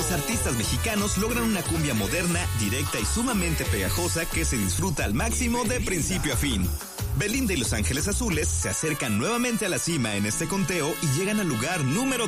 los artistas mexicanos logran una cumbia moderna, directa y sumamente pegajosa que se disfruta al máximo de principio a fin. Belinda y Los Ángeles Azules se acercan nuevamente a la cima en este conteo y llegan al lugar número